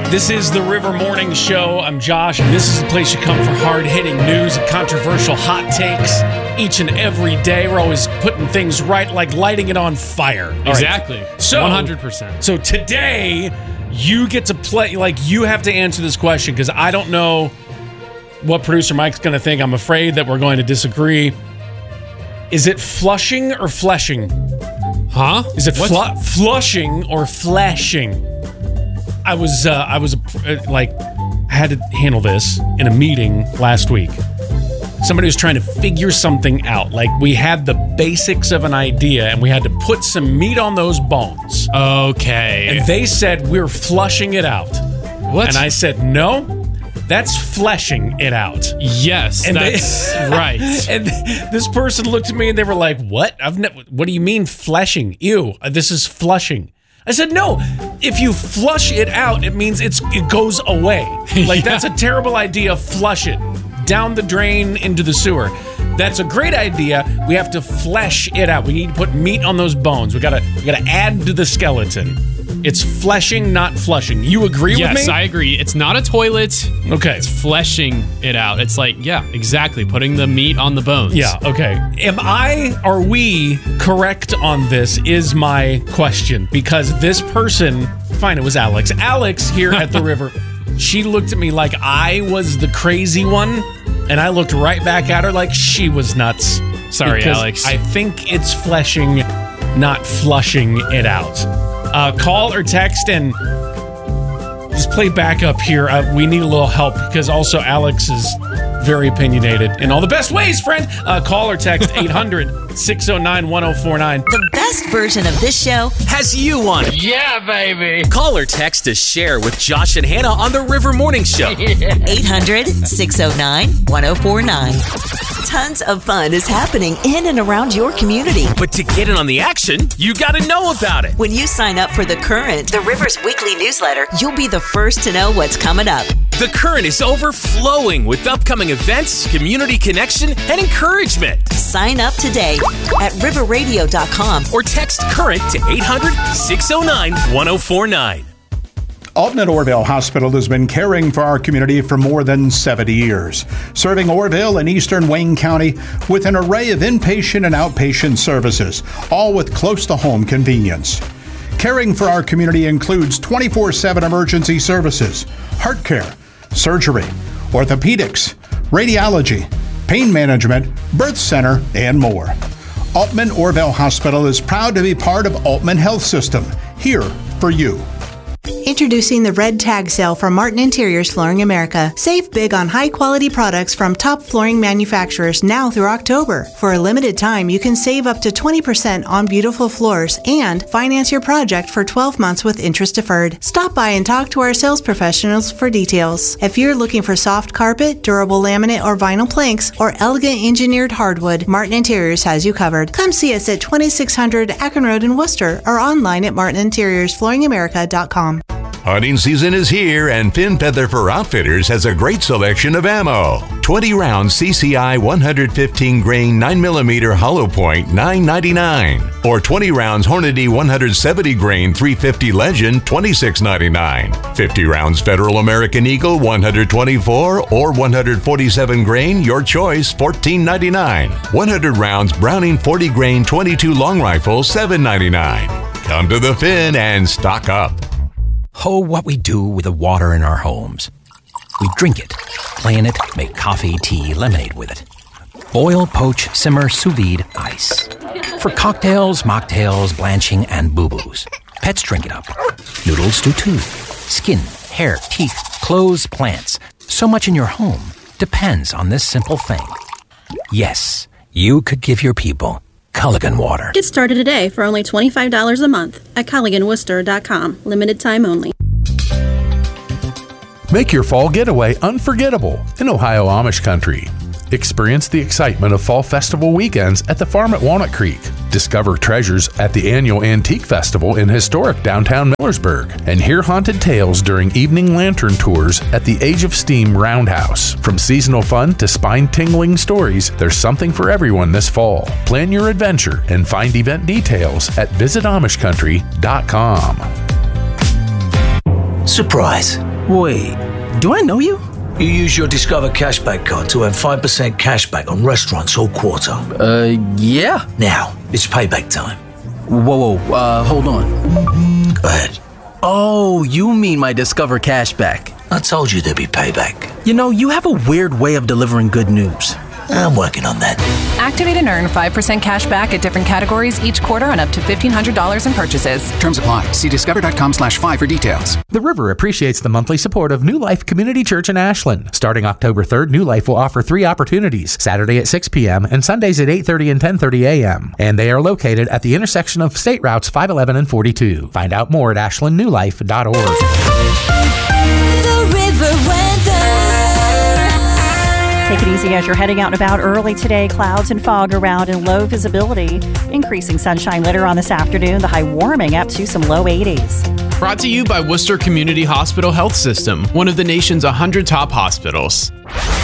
This is the River Morning Show. I'm Josh, and this is the place you come for hard-hitting news and controversial hot takes each and every day. We're always putting things right, like lighting it on fire. Exactly. Right. So, 100%. So today, you get to play, you have to answer this question, because I don't know what producer Mike's going to think. I'm afraid that we're going to disagree. Is it flushing or fleshing? Huh? Is it flushing or flashing? I had to handle this in a meeting last week. Somebody was trying to figure something out. Like, we had the basics of an idea, and we had to put some meat on those bones. Okay. And they said, we're flushing it out. What? And I said, no, that's fleshing it out. Yes, and that's right. And this person looked at me, and they were like, what? What do you mean fleshing? Ew, this is flushing. I said, no, if you flush it out, it means it goes away. Like, that's a terrible idea. Flush it down the drain into the sewer. That's a great idea. We have to flesh it out. We need to put meat on those bones. We gotta add to the skeleton. It's fleshing, not flushing. You agree with me? Yes, I agree. It's not a toilet. Okay. It's fleshing it out. It's like, yeah, exactly. Putting the meat on the bones. Yeah, okay. Are we correct on this is my question. Because this person, fine, it was Alex. Alex here at the river, she looked at me like I was the crazy one. And I looked right back at her like she was nuts. Sorry, Alex. I think it's fleshing, not flushing it out. Call or text and just play backup here. We need a little help because also Alex is very opinionated in all the best ways, friend. Call or text 800-609-1049. The best version of this show has you on it. Yeah, baby. Call or text to share with Josh and Hannah on the River Morning Show. 800-609-1049. Tons of fun is happening in and around your community. But to get in on the action, you got to know about it. When you sign up for The Current, the River's weekly newsletter, you'll be the first to know what's coming up. The Current is overflowing with upcoming events, community connection, and encouragement. Sign up today at riverradio.com or text Current to 800-609-1049. Alton and Orville Hospital has been caring for our community for more than 70 years, serving Orville and eastern Wayne County with an array of inpatient and outpatient services, all with close-to-home convenience. Caring for our community includes 24/7 emergency services, heart care, surgery, orthopedics, radiology, pain management, birth center, and more. Altman Orville Hospital is proud to be part of Altman Health System, here for you. Introducing the Red Tag Sale from Martin Interiors Flooring America. Save big on high-quality products from top flooring manufacturers now through October. For a limited time, you can save up to 20% on beautiful floors and finance your project for 12 months with interest deferred. Stop by and talk to our sales professionals for details. If you're looking for soft carpet, durable laminate or vinyl planks, or elegant engineered hardwood, Martin Interiors has you covered. Come see us at 2600 Akron Road in Worcester or online at martininteriorsflooringamerica.com. Hunting season is here, and Fin Feather for Outfitters has a great selection of ammo. 20-round CCI 115 grain 9mm hollow point, $9.99, or 20 rounds Hornady 170 grain 350 Legend, $26.99. 50 rounds Federal American Eagle 124 or 147 grain, your choice, $14.99. 100 rounds Browning 40 grain 22 long rifle, $7.99. Come to the Fin and stock up. Oh, what we do with the water in our homes. We drink it, play in it, make coffee, tea, lemonade with it. Boil, poach, simmer, sous vide, ice. For cocktails, mocktails, blanching, and boo-boos. Pets drink it up. Noodles do too. Skin, hair, teeth, clothes, plants. So much in your home depends on this simple thing. Yes, you could give your people Culligan water. Get started today for only $25 a month at CulliganWorcester.com. Limited time only. Make your fall getaway unforgettable in Ohio Amish country. Experience the excitement of fall festival weekends at the farm at Walnut Creek. Discover treasures at the annual Antique Festival in historic downtown Millersburg. And hear haunted tales during evening lantern tours at the Age of Steam Roundhouse. From seasonal fun to spine-tingling stories, there's something for everyone this fall. Plan your adventure and find event details at visitamishcountry.com. Surprise. Wait, do I know you? You use your Discover Cashback card to earn 5% cashback on restaurants all quarter. Yeah. Now, it's payback time. Whoa, hold on. Go ahead. Oh, you mean my Discover Cashback. I told you there'd be payback. You know, you have a weird way of delivering good news. I'm working on that. Activate and earn 5% cash back at different categories each quarter on up to $1,500 in purchases. Terms apply. See discover.com/5 for details. The River appreciates the monthly support of New Life Community Church in Ashland. Starting October 3rd, New Life will offer 3 opportunities, Saturday at 6 p.m. and Sundays at 8:30 and 10:30 a.m. And they are located at the intersection of State Routes 511 and 42. Find out more at ashlandnewlife.org. The River weather. Take it easy as you're heading out and about early today. Clouds and fog around and low visibility. Increasing sunshine later on this afternoon. The high warming up to some low 80s. Brought to you by Worcester Community Hospital Health System, one of the nation's 100 top hospitals.